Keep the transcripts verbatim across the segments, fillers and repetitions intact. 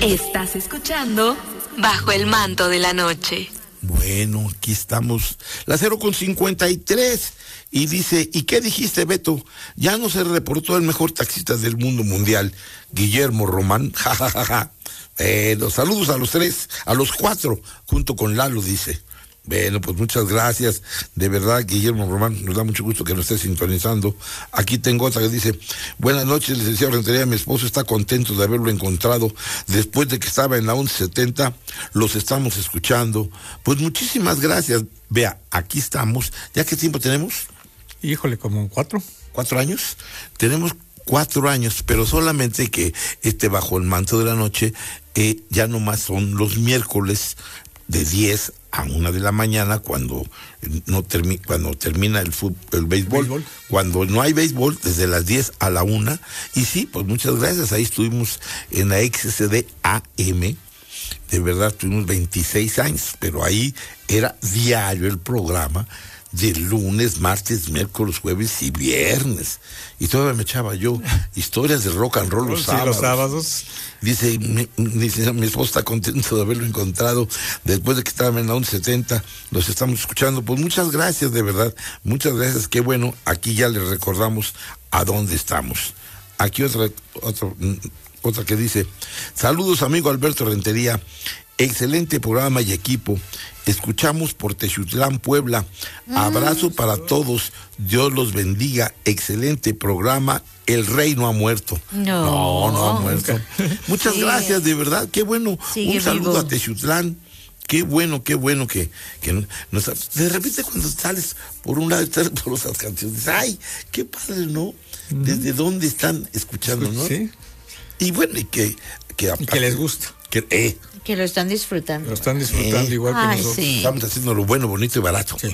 Estás escuchando Bajo el Manto de la Noche. Bueno, aquí estamos, la cero con cincuenta y tres, y dice, ¿y qué dijiste, Beto? Ya no se reportó el mejor taxista del mundo mundial, Guillermo Román, jajajaja. Bueno, saludos a los tres, a los cuatro, junto con Lalo, dice. Bueno, pues muchas gracias, de verdad, Guillermo Román, nos da mucho gusto que nos esté sintonizando. Aquí tengo otra que dice, buenas noches, licenciado Rentería, mi esposo está contento de haberlo encontrado, después de que estaba en la once setenta, los estamos escuchando. Pues muchísimas gracias, vea, aquí estamos, ¿ya qué tiempo tenemos? Híjole, como cuatro. ¿Cuatro años? Tenemos cuatro años, pero solamente que este Bajo el Manto de la Noche, eh, ya nomás son los miércoles, de diez a una de la mañana, cuando no termi- cuando termina el fútbol, el béisbol, béisbol, cuando no hay béisbol, desde las diez a la una, y sí, pues muchas gracias, ahí estuvimos en la X S D A M, de verdad tuvimos veintiséis años, pero ahí era diario el programa, de lunes, martes, miércoles, jueves y viernes. Y todavía me echaba yo historias de rock and roll los sí, sábados. los sábados. Dice mi, dice, mi esposo está contento de haberlo encontrado después de que estaba en la once setenta, los estamos escuchando. Pues muchas gracias, de verdad, muchas gracias, qué bueno, aquí ya les recordamos a dónde estamos. Aquí otra, otra, otra que dice, saludos amigo Alberto Rentería, excelente programa y equipo, escuchamos por Texutlán, Puebla, abrazo para todos, Dios los bendiga, excelente programa, el rey no ha muerto. No, no, no ha muerto. Muchas sí. gracias, de verdad, qué bueno, Sigue un saludo vivo. a Texutlán, qué bueno, qué bueno que, que nos, de repente cuando sales por un lado, sales por otras canciones, ay, qué padre, ¿no? ¿Desde dónde están escuchando, no? Sí. Y bueno, y que, que, Y que les gusta. Que, eh, Que lo están disfrutando. Lo están disfrutando Eh. igual que Ay, nosotros. sí. estamos haciendo lo bueno, bonito y barato. Sí.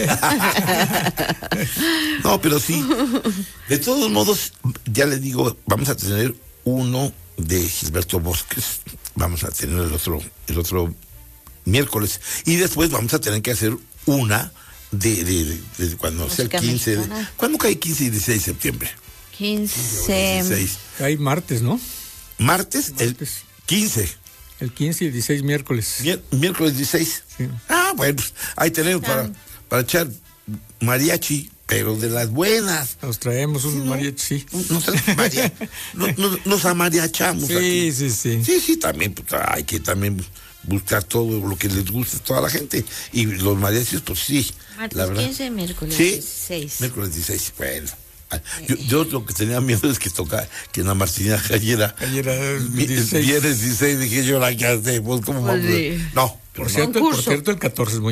No, pero sí. De todos modos, ya les digo, vamos a tener uno de Gilberto Bosques, vamos a tener el otro, el otro miércoles, y después vamos a tener que hacer una de, de, de, de cuando sea el Música quince de, mexicana. ¿cuándo cae quince y dieciséis de septiembre? quince. dieciséis. Hay martes, ¿no? Martes, el Martes. quince. El quince y el dieciséis miércoles. Mier- miércoles dieciséis. Sí. Ah, bueno, pues ahí tenemos para, para echar mariachi, pero de las buenas. Nos traemos un Sí, ¿no? mariachi, sí. Nos, maria- nos, nos, nos amariachamos Sí, aquí. sí, sí. Sí, sí, también pues, hay que también buscar todo lo que les guste a toda la gente. Y los mariachis, pues sí, Martes la verdad. quince, miércoles Sí, dieciséis. miércoles dieciséis, bueno. Yo, yo lo que tenía miedo es que tocara, que en la Martina cayera Ayer era el mi- dieciséis. viernes dieciséis, dije yo, la que hacemos, ¿cómo Pues vamos? sí. No, pero Por no. cierto, por Concurso. cierto, el catorce es muy